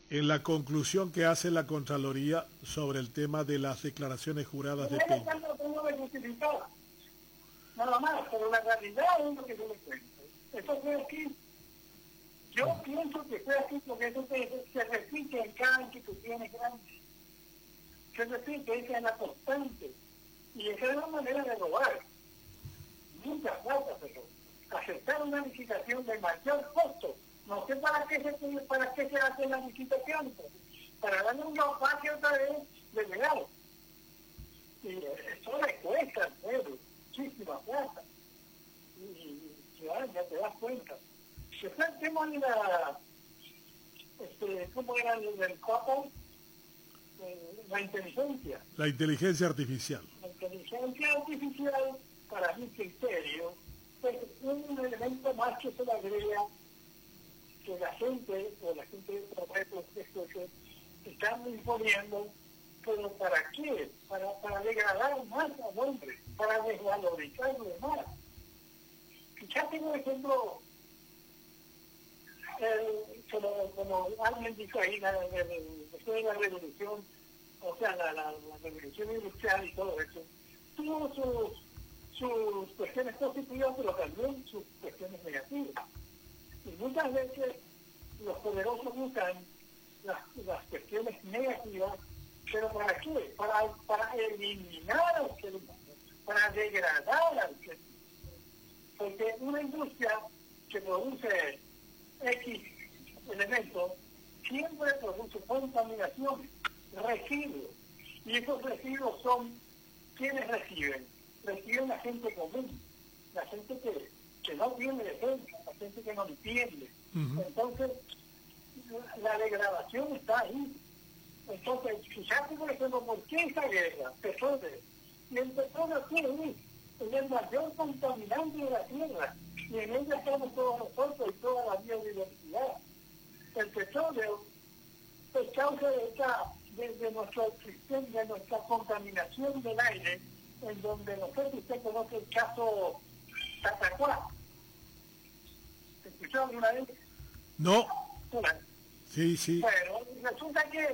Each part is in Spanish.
en la conclusión que hace la Contraloría sobre el tema de las declaraciones juradas de Peña. Nada más, pero la realidad es lo que yo le cuento. Eso fue así. Yo pienso que fue así porque eso se repite en cada institución grande. Se repite, esa es la constante. Y esa es la manera de robar. Muchas plata, pero aceptar una licitación de mayor costo. No sé para qué se hace la licitación, para darle un espacio otra vez de legal. Y eso le cuesta al pueblo muchísima plata. Y ya te das cuenta. Si fue el tema de ¿cómo era el del copo? La inteligencia. La inteligencia artificial. La inteligencia artificial, para mi criterio, es un elemento más que se le agrega que la gente de proyectos que están imponiendo, pero ¿para qué? Para degradar más al hombre, para desvalorizarlo más. Fíjate, por ejemplo, como alguien dijo ahí, después de la revolución, o sea, la revolución industrial y todo eso, tuvo sus cuestiones positivas, pero también sus cuestiones negativas. Y muchas veces los poderosos usan las cuestiones negativas, pero ¿para qué? Para eliminar al ser humano, para degradar al ser humano. Porque una industria que produce X elementos siempre produce contaminación, residuos. Y esos residuos son, ¿quiénes reciben? Reciben la gente común, la gente que no tiene defensa, la gente que no entiende. Entonces, la degradación está ahí. Entonces, fíjate, por ejemplo, ¿por qué esa guerra? Petróleo. Y el petróleo, ¿qué es el mayor contaminante de la tierra. Y en ella estamos todos nosotros y toda la biodiversidad. El petróleo es causa de nuestro sistema, de nuestra contaminación del aire, en donde no sé si usted conoce el caso Tatacuá. ¿Se escuchó alguna vez? No. Hola. Sí. Bueno, resulta que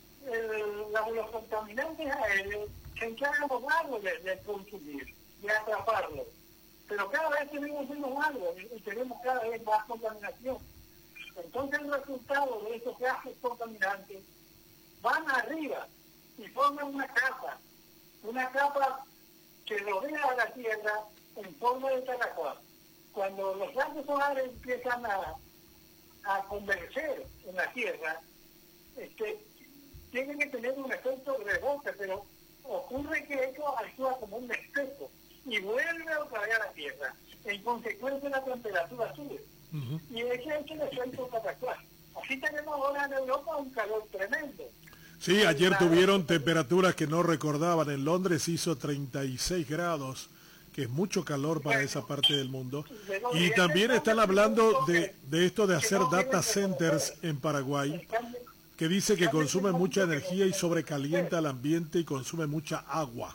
los contaminantes aéreos se encargan los lagos de consumir, de atraparlos. Pero cada vez tenemos menos agua y tenemos cada vez más contaminación. Entonces el resultado de esos gases contaminantes van arriba y forman una capa que rodea a la Tierra en forma de Tatacuá. Cuando los rayos solares empiezan a converger en la Tierra, tienen que tener un efecto rebote, pero ocurre que eso actúa como un espejo y vuelve otra vez a la Tierra. En consecuencia, la temperatura sube. Y ese es el efecto Tatacuá. Así tenemos ahora en Europa un calor tremendo. Sí, ayer tuvieron temperaturas que no recordaban. En Londres hizo 36 grados, que es mucho calor para esa parte del mundo. Y también están hablando de esto de hacer data centers en Paraguay, que dice que consume mucha energía y sobrecalienta el ambiente y consume mucha agua.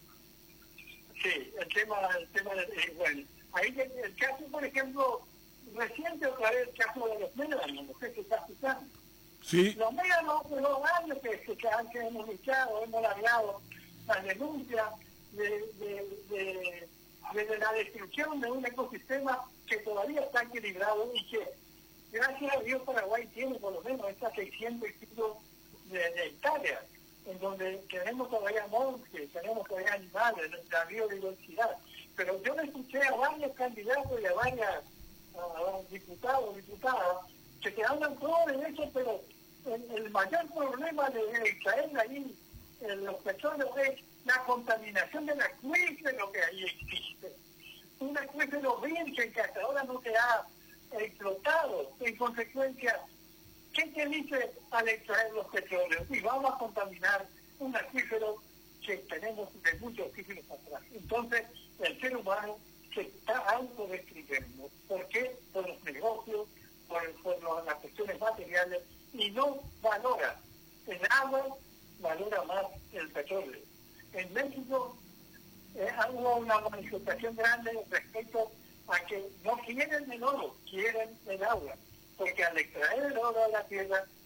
Sí, el tema bueno, ahí el caso, por ejemplo, reciente otra vez el caso de los médanos, no sé si está escuchando. Sí. Los médanos de los años que hemos luchado, hemos largado la denuncia de la destrucción de un ecosistema que todavía está equilibrado y que, gracias a Dios, Paraguay tiene por lo menos estas 600 kilos de hectáreas, en donde tenemos todavía montes, tenemos todavía animales, la biodiversidad. Pero yo le escuché a varios candidatos y a varias diputados, diputadas, que te hablan todo de eso, pero el mayor problema de traer ahí los petróleos es la contaminación del acuífero que ahí existe. Un acuífero virgen que hasta ahora no se ha explotado. En consecuencia, ¿qué te dice al extraer los petróleos? Y vamos a contaminar un acuífero que tenemos de muchos siglos atrás. Entonces, el ser humano se está autodestruyendo. ¿Por qué? Por los negocios, por las cuestiones materiales, y no valora el agua, valora más el petróleo. En México hubo una manifestación grande respecto a que no quieren el oro, quieren el agua, porque al extraer el oro de la tierra